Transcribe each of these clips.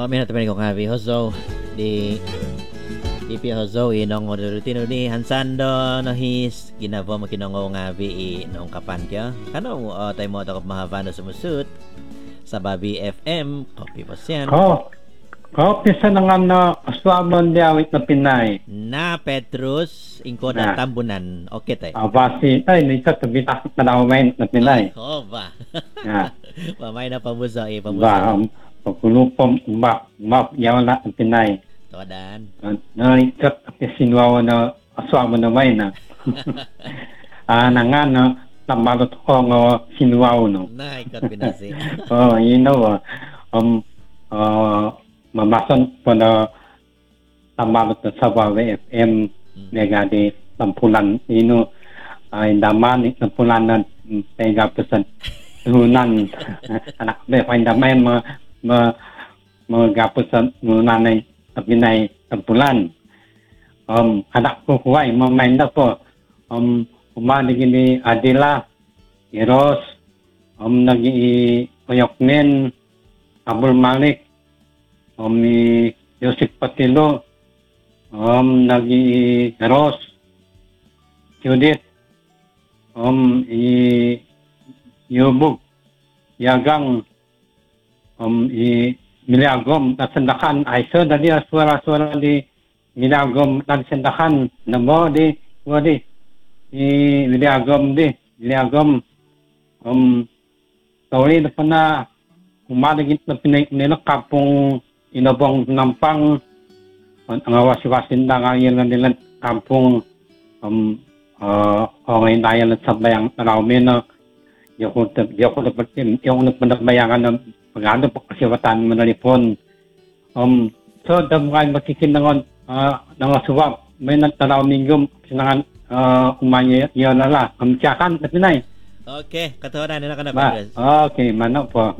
minat pa ko ngabi hozo di ipi hozo inong rutino ni hansando no his ginavo mo kinongo ngabi noong kapan kya kanong tayo mo to mahavano sumusut sa Babi FM copy po siyan pisa na nga na aswamon diawit na Pinay na Petrus ingko na tambunan okay tay basi ay nisa tabitak na naumay na Pinay ba mamay na pamusa ba pagkulupom map yaw na Pinay todan na ikat sinwaw na aswamon na may na nga na tamalot ko nga sinwaw no na ikat pinasi mamason po na tamalot na sa Babi FM mega di tampulan ay daman tampulan na pegapusan nunan anak be pain damay magapusan nunan ay Pinay tampulan anak ko huway mamain na po umanig ni Adila Eros nagi Oyoknen Abul Malik ni Yosef Patilo nagi Eros Judith Yubug Yagang Miliagom nasendakan aiso dali suara-suara di Miliagom nasendakan namo di wadi Miliagom tawali na pa na umaligit na pinag kapong inabong nampang ang wasi-wasin na nga yun nila kampong ngayon na yan at sabayang narawin na yung nagpanagbayangan ng pag-ano po kasi watan mo na lipon so damukay makikinangon ng aswab may nagtanaw minggom sinangan umanya yun nala tiyakan na Pinay okay katawanan nila ka na okay mano po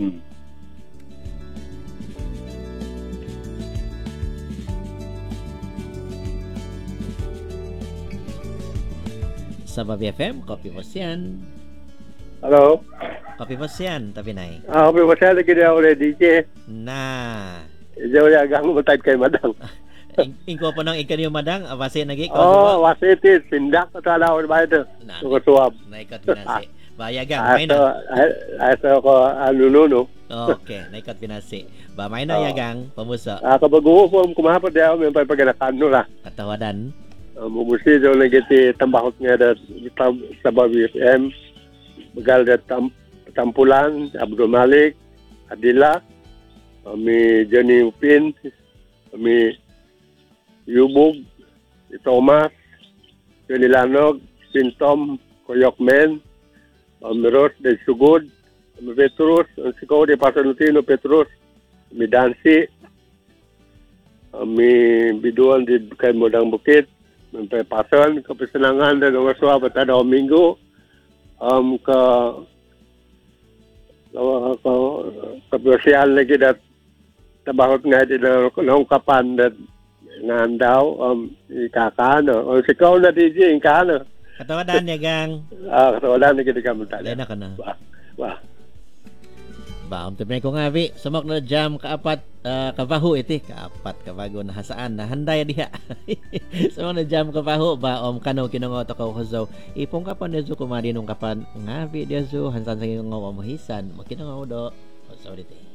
sa Babi FM, copy mo siyan. Hello? Copy mo siyan, Pinay. Copy mo siyan, lagi na ulit, DJ. Na. DJ ulit agang matay kay Madang. Ingko po nang ikan yung Madang, wasi nagi? Wasi iti, sindak na tala ko ba ito? Suwab. Naikat pinasi. Bayagang, may na. Aso ko, anununo. Okay, naikat pinasi. Ba, may na yagang, pamusa. Kabaguho po, kumahapot niya, may pagpaganakan nula. Katawadan. Mumusi daw nagiti tambakot nga sa Babi FM bagal da tampulan Abdul Malik Adila mi Johnny Upin mi Yubog Thomas Johnny Lanog Sintom Koyokmen mi Ros de Sugod mi Petrus sikaw de Pasanutino Petrus mi Dansi mi Biduan di kay Modang Bukit may pasan kapisanangan na ng aswab at Domingo kapisyal na kita tabahot nga din ng kapan nga daw ikakano o sikaw na DJ ikakano katawadan niya gang katawadan na kita kamunta lena ka na wah Tumay ko nga bi sumok na jam kaapat kabaho iti kaapat kabago na hasaan na handay diha sumok na jam kabaho ba kano kinongoto ka hozo ipong kapan deso kumadi nung kapan nga bi deso hansan sa kinongo mo hisan makinongo do sorry